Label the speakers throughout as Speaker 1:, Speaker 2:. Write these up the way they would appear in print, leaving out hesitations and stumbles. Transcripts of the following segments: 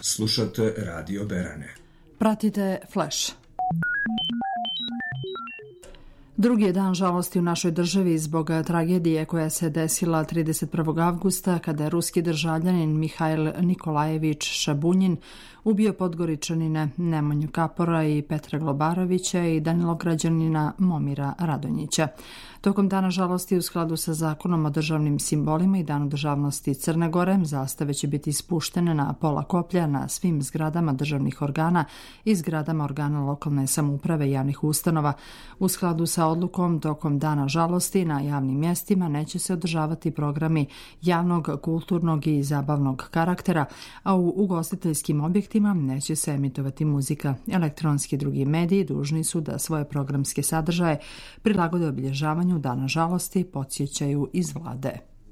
Speaker 1: Slušate Radio Berane.
Speaker 2: Pratite Flash. Drugi je dan žalosti u našoj državi zbog tragedije koja se desila 31. avgusta kada je ruski državljanin Mihail Nikolajević Šabunjin ubio Podgoričanine Nemanju Kapora i Petra Globarovića i Danilograđanina Momira Radonjića. Tokom dana žalosti u skladu sa zakonom o državnim simbolima i danu državnosti Crne Gore, zastave će biti spuštene na pola koplja na svim zgradama državnih organa i zgradama organa lokalne samouprave i javnih ustanova. U skladu sa odlukom, tokom dana žalosti na javnim mjestima neće se održavati programi javnog, kulturnog i zabavnog karaktera, a u ugostiteljskim objektima neće se emitovati muzika. Elektronski i drugi mediji dužni su da svoje programske sadržaje prilagode obilježavanju dana žalosti, podsjećaju iz vlade.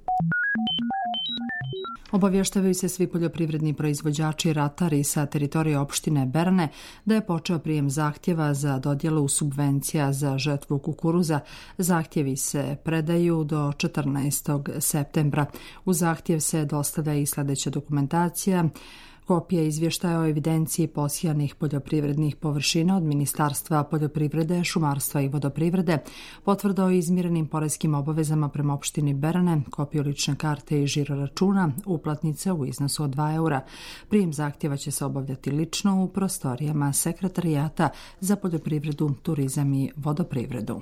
Speaker 2: Obavještavaju se svi poljoprivredni proizvođači i ratari sa teritorije opštine Berane da je počeo prijem zahtjeva za dodjelu subvencija za žetvu kukuruza. Zahtjevi se predaju do 14. septembra. U zahtjev se dostavlja i sljedeća dokumentacija: kopija izvještaja o evidenciji posijanih poljoprivrednih površina od Ministarstva poljoprivrede, šumarstva i vodoprivrede, potvrda o izmirenim poreskim obavezama prema opštini Berane, kopiju lične karte i žiro računa, uplatnice u iznosu od 2 eura. Prijem zahtjeva će se obavljati lično u prostorijama Sekretarijata za poljoprivredu, turizam i vodoprivredu.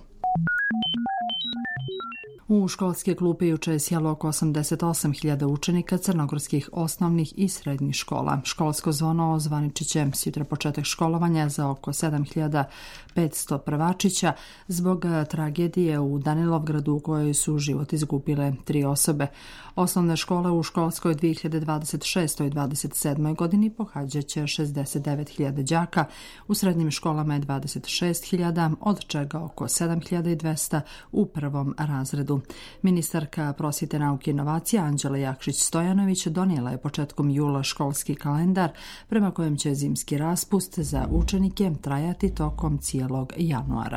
Speaker 2: U školske klupe juče je sjelo oko 88.000 učenika crnogorskih osnovnih i srednjih škola. Školsko zvono ozvaničit će sutra početak školovanja za oko 7.500 prvačića zbog tragedije u Danilovgradu u kojoj su život izgubile 3 osobe. Osnovne škole u školskoj 2026. i 2027. godini pohađat će 69.000 đaka, u srednjim školama je 26.000, od čega oko 7.200 u prvom razredu. Ministarka prosvjete, nauke i inovacija Anđela Jakšić-Stojanović donijela je početkom jula školski kalendar prema kojem će zimski raspust za učenike trajati tokom cijelog januara.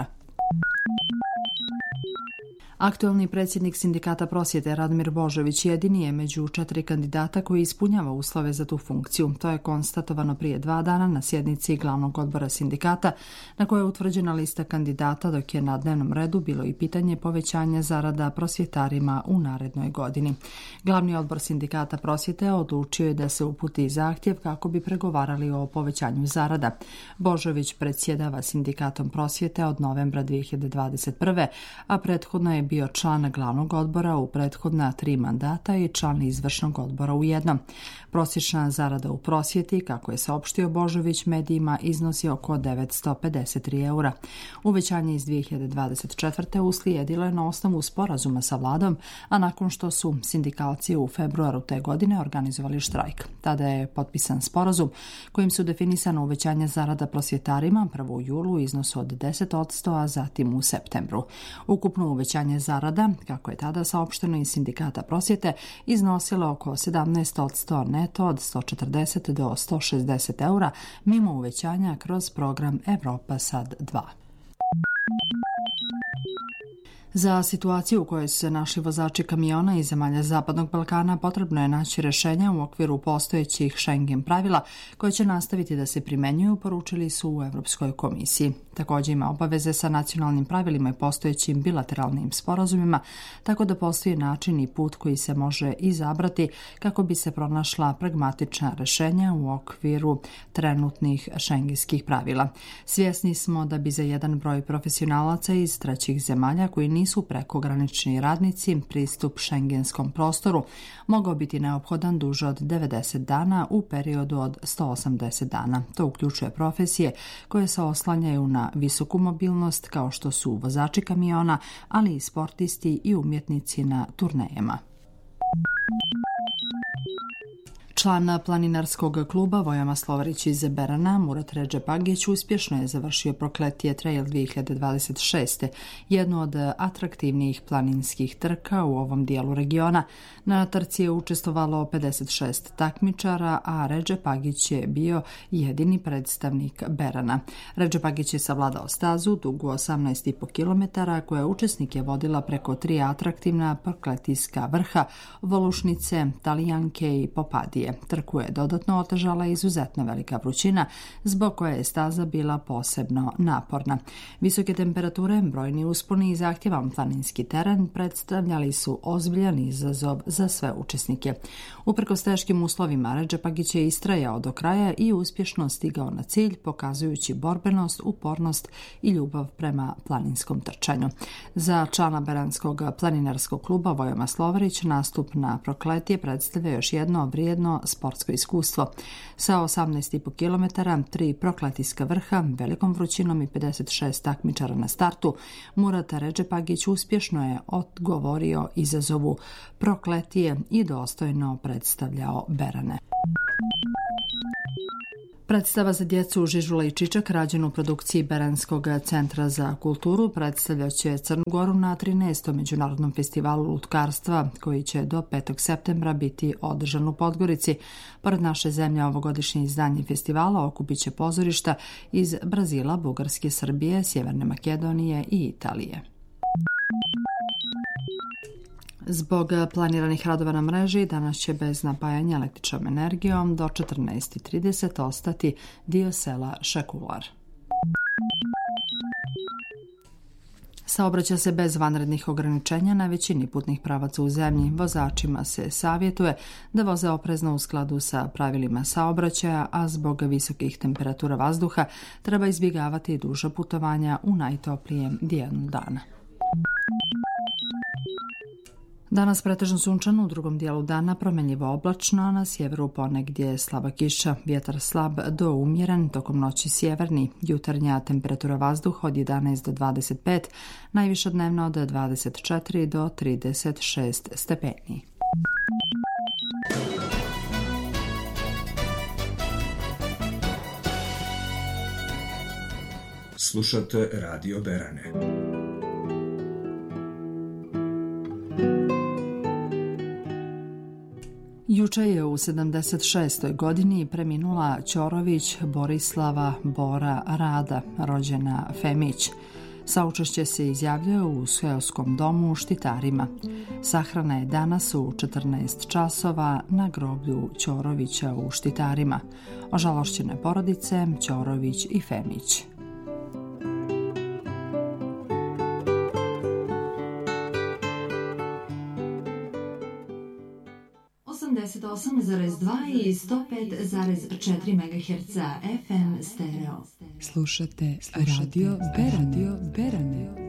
Speaker 2: Aktualni predsjednik Sindikata prosvjete Radomir Božović jedini je među 4 kandidata koji ispunjava uslove za tu funkciju. To je konstatovano prije 2 dana na sjednici glavnog odbora sindikata na kojoj je utvrđena lista kandidata, dok je na dnevnom redu bilo i pitanje povećanja zarada prosvjetarima u narednoj godini. Glavni odbor Sindikata prosvjete odlučio je da se uputi zahtjev kako bi pregovarali o povećanju zarada. Božović predsjedava Sindikatom prosvjete od novembra 2021. a prethodno je bio član glavnog odbora u prethodna 3 mandata i član izvršnog odbora u jednom. Prosječna zarada u prosvjeti, kako je saopštio Božović medijima, iznosi oko 953 eura. Uvećanje iz 2024. uslijedilo je na osnovu sporazuma sa vladom, a nakon što su sindikalci u februaru te godine organizovali štrajk. Tada je potpisan sporazum kojim su definisano uvećanje zarada prosvjetarima prvo u julu u iznosu od 10%, a zatim u septembru. Ukupno uvećanje zarada, kako je tada saopšteno iz Sindikata prosvjete, iznosilo oko 17% neto od 140 do 160 eura, mimo uvećanja kroz program Evropa Sad 2. Za situaciju u kojoj su se našli vozači kamiona iz zemalja Zapadnog Balkana potrebno je naći rješenja u okviru postojećih Schengen pravila koje će nastaviti da se primjenjuju, poručili su u Europskoj komisiji. Također ima obaveze sa nacionalnim pravilima i postojećim bilateralnim sporazumima, tako da postoji način i put koji se može izabrati kako bi se pronašla pragmatična rješenja u okviru trenutnih šengenskih pravila. Svjesni smo da bi za jedan broj profesionalaca iz trećih zemalja koji nisu prekogranični radnici pristup šengenskom prostoru mogao biti neophodan duže od 90 dana u periodu od 180 dana. To uključuje profesije koje se oslanjaju na visoku mobilnost kao što su vozači kamiona, ali i sportisti i umjetnici na turnejama. Član planinarskog kluba Vojama Slovarić iz Berana, Murat Redžepagić, uspješno je završio Prokletije Trail 2026. jednu od atraktivnijih planinskih trka u ovom dijelu regiona. Na trci je učestvovalo 56 takmičara, a Redžepagić je bio jedini predstavnik Berana. Redžepagić je savladao stazu dugu 18,5 km, koja učesnike vodila preko 3 atraktivna prokletijska vrha, Volušnice, Talijanke i Popadije. Srbije. Trku je dodatno otežala izuzetno velika vrućina, zbog koje je staza bila posebno naporna. Visoke temperature, brojni usponi i zahtjevan planinski teren predstavljali su ozbiljan izazov za sve učesnike. Uprkos teškim uslovima, Redžepagić je istrajao do kraja i uspješno stigao na cilj, pokazujući borbenost, upornost i ljubav prema planinskom trčanju. Za člana Beranskog planinarskog kluba Vojoma Slovarić nastup na Prokletije predstavlja još jedno vrijedno sportsko iskustvo. Sa 18,5 km, 3 prokletijska vrha, velikom vrućinom i 56 takmičara na startu, Murat Redžepagić uspješno je odgovorio izazovu Prokletije i dostojno predstavljao Berane. Predstava za djecu Žižula i Čičak, rađena u produkciji Beranskog centra za kulturu, predstavljaće Crnu Goru na 13. Međunarodnom festivalu lutkarstva, koji će do 5. septembra biti održan u Podgorici. Pored naše zemlje, ovogodišnje izdanje festivala okupit će pozorišta iz Brazila, Bugarske, Srbije, Sjeverne Makedonije i Italije. Zbog planiranih radova na mreži, danas će bez napajanja električnom energijom do 14:30 ostati dio sela Šekular. Saobraća se bez vanrednih ograničenja na većini putnih pravaca u zemlji. Vozačima se savjetuje da voze oprezno u skladu sa pravilima saobraćaja, a zbog visokih temperatura vazduha treba izbjegavati duža putovanja u najtoplijem dijelu dana. Danas pretežno sunčano, u drugom dijelu dana promjenjivo oblačno, a na sjeveru ponegdje slaba kiša, vjetar slab do umjeren, tokom noći sjeverni, jutarnja temperatura vazduha od 11 do 25, najviša dnevno od 24 do 36 stepeni.
Speaker 1: Slušate Radio Berane.
Speaker 2: Juče je u 76. godini preminula Ćorović Borislava Bora Rada, rođena Femić. Saučešće se izjavljuje u seoskom domu u Štitarima. Sahrana je danas u 14 časova na groblju Ćorovića u Štitarima. Ožalošćene porodice Ćorović i Femić. 88,2 i 105,4 MHz FM stereo.
Speaker 3: Slušate Radio Berane.